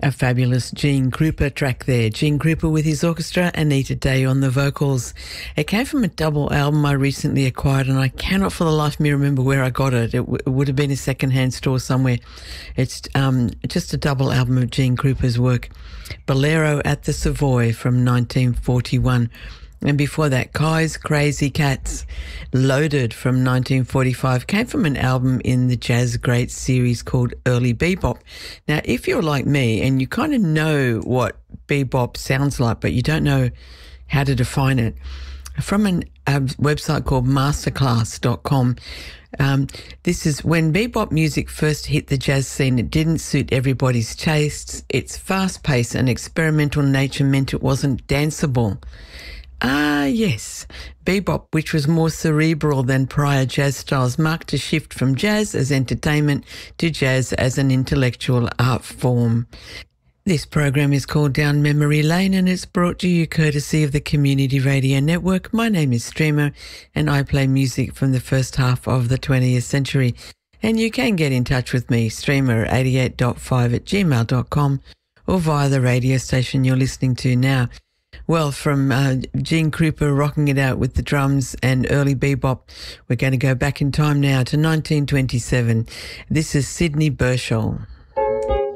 A fabulous Gene Krupa track there. Gene Krupa with his orchestra, Anita Day on the vocals. It came from a double album I recently acquired, and I cannot for the life of me remember where I got it. It would have been a second-hand store somewhere. It's just a double album of Gene Krupa's work. Bolero at the Savoy from 1941. And before that, Kai's Crazy Cats, Loaded from 1945, came from an album in the Jazz Greats series called Early Bebop. Now, if you're like me and you kind of know what bebop sounds like, but you don't know how to define it, from a website called masterclass.com, this is when bebop music first hit the jazz scene. It didn't suit everybody's tastes. Its fast-paced and experimental nature meant it wasn't danceable. Yes. Bebop, which was more cerebral than prior jazz styles, marked a shift from jazz as entertainment to jazz as an intellectual art form. This program is called Down Memory Lane, and it's brought to you courtesy of the Community Radio Network. My name is Streamer, and I play music from the first half of the 20th century. And you can get in touch with me, streamer88.5@gmail.com, or via the radio station you're listening to now. Well, from Gene Krupa rocking it out with the drums and early bebop, we're going to go back in time now to 1927. This is Sidney Burchell.